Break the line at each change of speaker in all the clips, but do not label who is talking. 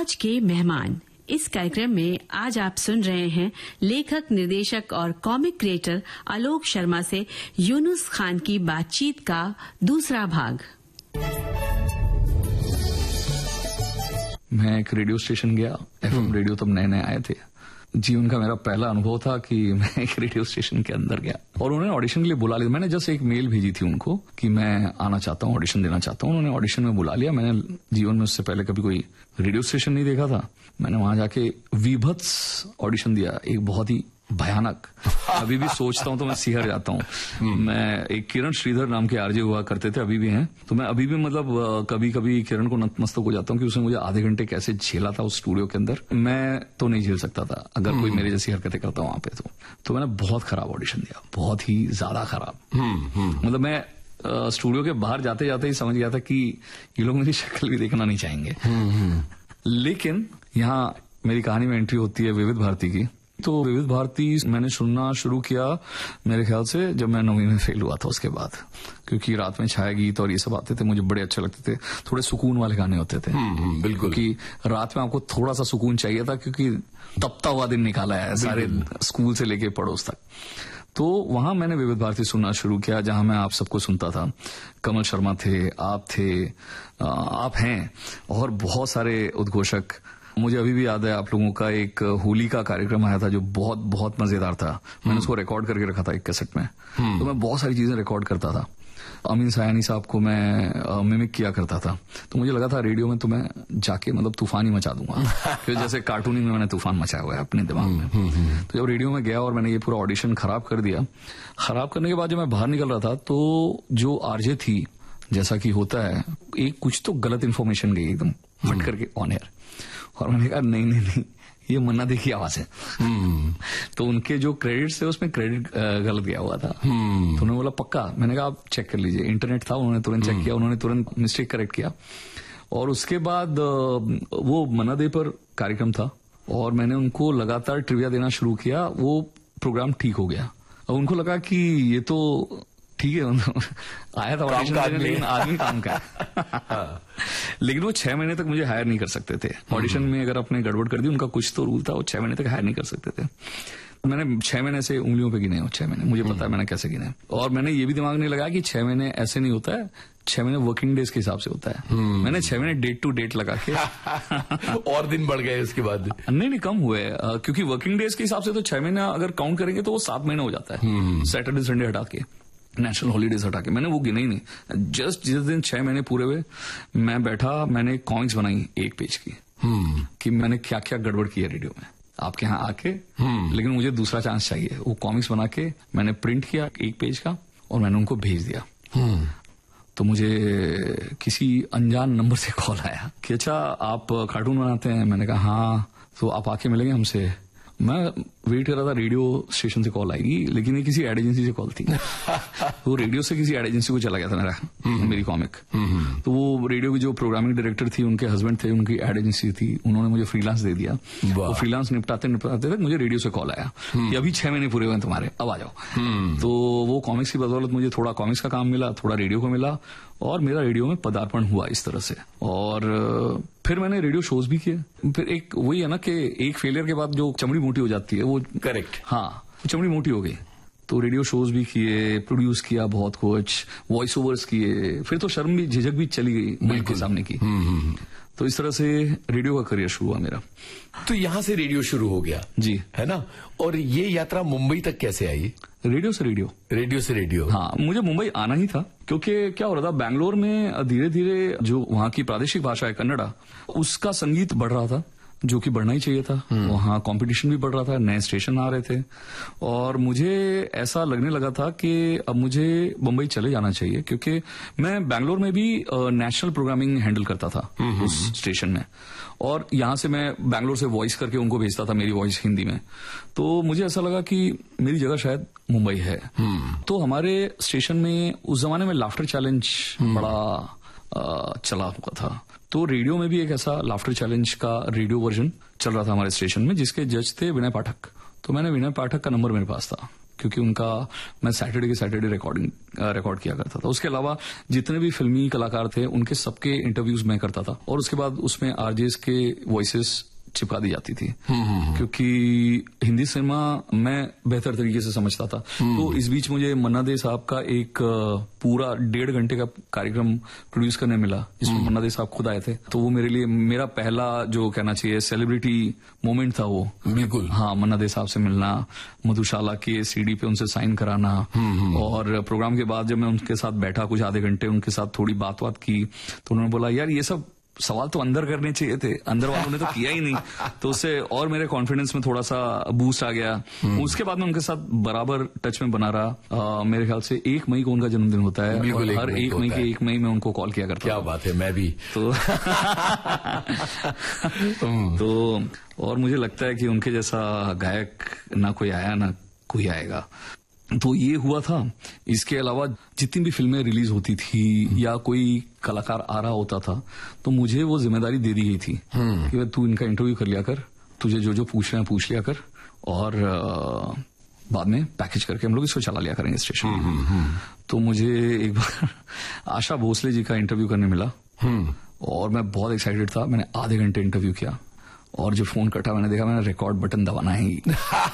आज के मेहमान। इस कार्यक्रम में आज आप सुन रहे हैं लेखक, निर्देशक और कॉमिक क्रिएटर आलोक शर्मा से यूनुस खान की बातचीत का दूसरा भाग।
मैं एक रेडियो स्टेशन गया। एफएम रेडियो तब नए नए आए थे। जीवन का मेरा पहला अनुभव था कि मैं एक रेडियो स्टेशन के अंदर गया और उन्होंने ऑडिशन के लिए बुला लिया। मैंने जस्ट एक मेल भेजी थी उनको कि मैं आना चाहता हूँ, ऑडिशन देना चाहता हूँ। उन्होंने ऑडिशन में बुला लिया। मैंने जीवन में उससे पहले कभी कोई रेडियो स्टेशन नहीं देखा था। मैंने वहां जाके विभत्स ऑडिशन दिया, एक बहुत ही भयानक। अभी भी सोचता हूं तो मैं सिहर जाता हूं। मैं एक किरण श्रीधर नाम के आरजे हुआ करते थे, अभी भी हैं। तो मैं अभी भी मतलब कभी कभी किरण को नतमस्तक हो जाता हूं कि उसने मुझे आधे घंटे कैसे झेला था उस स्टूडियो के अंदर। मैं तो नहीं झेल सकता था अगर कोई मेरे जैसी हरकतें करता वहां पे। तो मैंने बहुत खराब ऑडिशन दिया, बहुत ही ज्यादा खराब। मतलब मैं स्टूडियो के बाहर जाते जाते ही समझ गया था कि ये लोग मेरी शक्ल भी देखना नहीं चाहेंगे। लेकिन यहाँ मेरी कहानी में एंट्री होती है विविध भारती की। तो विविध भारती मैंने सुनना शुरू किया मेरे ख्याल से जब मैं 9वीं में फेल हुआ था उसके बाद, क्योंकि रात में छाया गीत और ये सब आते थे, मुझे बड़े अच्छे लगते थे। थोड़े सुकून वाले गाने होते थे।
बिल्कुल।
क्योंकि रात में आपको थोड़ा सा सुकून चाहिए था, क्योंकि तपता हुआ दिन निकाला है सारे स्कूल से लेके पड़ोस तक। तो वहां मैंने विविध भारती सुनना शुरू किया, जहां मैं आप सबको सुनता था। कमल शर्मा थे, आप थे, आप हैं, और बहुत सारे उद्घोषक। मुझे अभी भी याद है आप लोगों का एक होली का कार्यक्रम आया था जो बहुत बहुत मजेदार था। मैंने उसको रिकॉर्ड करके रखा था एक कैसेट में। तो मैं बहुत सारी चीजें रिकॉर्ड करता था। अमीन सायानी साहब को मैं मिमिक किया करता था। तो मुझे लगा था रेडियो में तो मैं जाके मतलब तूफान ही मचा दूंगा। फिर जैसे कार्टूनिंग में मैंने तूफान मचाया हुआ है अपने दिमाग में। तो जब रेडियो में गया और मैंने ये पूरा ऑडिशन खराब कर दिया, खराब करने के बाद जब मैं बाहर निकल रहा था तो जो आरजे थी, जैसा कि होता है, एक कुछ तो गलत इन्फॉर्मेशन गई एकदम फट करके ऑन एयर। और मैंने कहा नहीं ये मन्ना दी की आवाज है। तो उनके जो क्रेडिट्स थे उसमें क्रेडिट गलत गया हुआ था। तो उन्होंने बोला पक्का? मैंने कहा आप चेक कर लीजिए। इंटरनेट था, उन्होंने तुरंत चेक किया, उन्होंने तुरंत मिस्टेक करेक्ट किया। और उसके बाद वो मन्ना दे पर कार्यक्रम था और मैंने उनको लगातार ट्रिविया देना शुरू किया। वो प्रोग्राम ठीक हो गया और उनको लगा कि ये तो ठीक है, आया था ऑडिशन देने, लेकिन आदमी काम का है। लेकिन वो 6 महीने तक मुझे हायर नहीं कर सकते थे। ऑडिशन में अगर आपने गड़बड़ कर दी, उनका कुछ तो रूल था, वो 6 महीने तक हायर नहीं कर सकते थे। मैंने 6 महीने से उंगलियों पे गिने हो 6 महीने, मुझे पता है मैंने कैसे गिने। और मैंने ये भी दिमाग नहीं लगाया कि 6 महीने ऐसे नहीं होता है, 6 महीने वर्किंग डेज के हिसाब से होता है। मैंने 6 महीने डेट टू डेट लगा के
और दिन बढ़ गए उसके बाद?
नहीं कम हुए, क्योंकि वर्किंग डेज के हिसाब से तो 6 महीना अगर काउंट करेंगे तो वो 7 महीने हो जाता है। सैटरडे संडे हटा के, नेशनल हॉलीडेज हटा के, मैंने वो गिना ही नहीं। जस्ट जिस दिन 6 महीने पूरे हुए, मैं बैठा, मैंने कॉमिक्स बनाई 1 पेज की कि मैंने क्या क्या गड़बड़ की है रेडियो में आपके यहाँ आके। लेकिन मुझे दूसरा चांस चाहिए। वो कॉमिक्स बना के मैंने प्रिंट किया 1 पेज का और मैंने उनको भेज दिया। तो मुझे किसी अनजान नंबर से कॉल आया कि अच्छा आप कार्टून बनाते हैं? मैंने कहा हाँ। तो आप आके मिलेंगे हमसे? मैं वेट कर रहा था रेडियो स्टेशन से कॉल आएगी, लेकिन ये किसी एड एजेंसी से कॉल थी। वो रेडियो से किसी एड एजेंसी को चला गया था मेरी कॉमिक। तो वो रेडियो की जो प्रोग्रामिंग डायरेक्टर थी, उनके हस्बैंड थे, उनकी एड एजेंसी थी, उन्होंने मुझे फ्रीलांस दे दिया। वो फ्रीलांस निपटाते तक मुझे रेडियो से कॉल आया कि अभी 6 महीने पूरे हुए तुम्हारे, अब आ जाओ। तो वो कॉमिक्स की बदौलत मुझे थोड़ा कॉमिक्स का काम मिला, थोड़ा रेडियो को मिला और मेरा रेडियो में पदार्पण हुआ इस तरह से। और फिर मैंने रेडियो शोज भी किए। फिर एक वही है ना कि एक फेलियर के बाद जो चमड़ी मोटी हो जाती है, वो
करेक्ट।
हाँ, वो चमड़ी मोटी हो गई। तो रेडियो शोज भी किए, प्रोड्यूस किया बहुत कुछ, वॉइस ओवर्स किए। फिर तो शर्म भी, झिझक भी चली गई माइक के सामने की। तो इस तरह से रेडियो का करियर शुरू हुआ मेरा।
तो यहाँ से रेडियो शुरू हो गया
जी,
है ना? और ये यात्रा मुंबई तक कैसे आई?
रेडियो से रेडियो,
रेडियो से रेडियो।
हाँ, मुझे मुंबई आना ही था, क्योंकि क्या हो रहा था, बैंगलोर में धीरे धीरे जो वहाँ की प्रादेशिक भाषा है कन्नड़ा, उसका संगीत बढ़ रहा था, जो कि बढ़ना ही चाहिए था। वहाँ कंपटीशन भी बढ़ रहा था, नए स्टेशन आ रहे थे और मुझे ऐसा लगने लगा था कि अब मुझे मुंबई चले जाना चाहिए, क्योंकि मैं बैंगलोर में भी नेशनल प्रोग्रामिंग हैंडल करता था उस स्टेशन में। और यहाँ से मैं बैंगलोर से वॉइस करके उनको भेजता था, मेरी वॉइस हिंदी में। तो मुझे ऐसा लगा कि मेरी जगह शायद मुंबई है। तो हमारे स्टेशन में उस जमाने में लाफ्टर चैलेंज बड़ा चला हुआ था। तो रेडियो में भी एक ऐसा लाफ्टर चैलेंज का रेडियो वर्जन चल रहा था हमारे स्टेशन में, जिसके जज थे विनय पाठक। तो मैंने विनय पाठक का नंबर मेरे पास था, क्योंकि उनका मैं सैटरडे के सैटरडे रिकॉर्ड किया करता था। उसके अलावा जितने भी फिल्मी कलाकार थे उनके सबके इंटरव्यूज मैं करता था, और उसके बाद उसमें आरजेस के वॉइसेस चिपका दी जाती थी, क्योंकि हिंदी सिनेमा मैं बेहतर तरीके से समझता था। तो इस बीच मुझे मन्ना डे साहब का एक पूरा 1.5 घंटे का कार्यक्रम प्रोड्यूस करने मिला, जिसमें मन्ना डे साहब खुद आए थे। तो वो मेरे लिए मेरा पहला जो कहना चाहिए सेलिब्रिटी मोमेंट था वो।
बिल्कुल।
हाँ, मन्ना डे साहब से मिलना, मधुशाला के सीडी पे उनसे साइन कराना, और प्रोग्राम के बाद जब मैं उनके साथ बैठा कुछ आधे घंटे उनके साथ थोड़ी बात की, तो उन्होंने बोला यार ये सब सवाल तो अंदर करने चाहिए थे, अंदर वालों ने तो किया ही नहीं। तो उससे और मेरे कॉन्फिडेंस में थोड़ा सा बूस्ट आ गया। उसके बाद मैं उनके साथ बराबर टच में बना रहा। मेरे ख्याल से 1 मई को उनका जन्मदिन होता है, और हर 1 मई के 1 मई में उनको कॉल किया करता।
क्या बात है, मैं भी।
तो और मुझे लगता है कि उनके जैसा गायक ना कोई आया ना कोई आएगा। तो ये हुआ था। इसके अलावा जितनी भी फिल्में रिलीज होती थी या कोई कलाकार आ रहा होता था, तो मुझे वो जिम्मेदारी दे दी गई थी कि तू इनका इंटरव्यू कर लिया कर, तुझे जो जो पूछना है पूछ लिया कर, और बाद में पैकेज करके हम लोग इसको चला लिया करेंगे स्टेशन। तो मुझे एक बार आशा भोसले जी का इंटरव्यू करने मिला, और मैं बहुत एक्साइटेड था। मैंने आधे घंटे इंटरव्यू किया, और जब फोन कटा मैंने देखा मैंने रिकॉर्ड बटन दबाना ही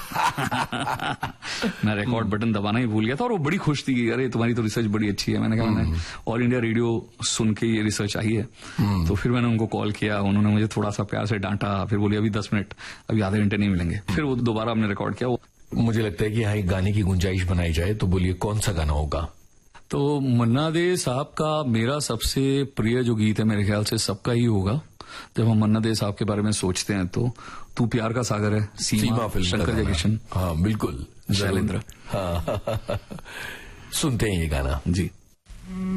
मैं रिकॉर्ड बटन दबाना ही भूल गया था। और वो बड़ी खुश थी कि अरे तुम्हारी तो रिसर्च बड़ी अच्छी है। मैंने कहा मैंने ऑल इंडिया रेडियो सुन के ये रिसर्च आई है। तो फिर मैंने उनको कॉल किया, उन्होंने मुझे थोड़ा सा प्यार से डांटा, फिर बोली अभी 10 मिनट, अभी आधे घंटे नहीं मिलेंगे। फिर वो दोबारा हमने रिकॉर्ड किया।
मुझे लगता है कि यहाँ एक गाने की गुंजाइश बनाई जाए, तो बोलिए कौन सा गाना होगा?
तो मन्ना डे साहब का मेरा सबसे प्रिय जो गीत है, मेरे ख्याल से सबका ही होगा। जब हम मन्ना डे साहब के बारे में सोचते हैं तो तू प्यार का सागर है, सीमा फिल्म, शंकर जयकिशन।
हाँ बिल्कुल,
शैलेंद्र।
हाँ सुनते हैं ये गाना
जी।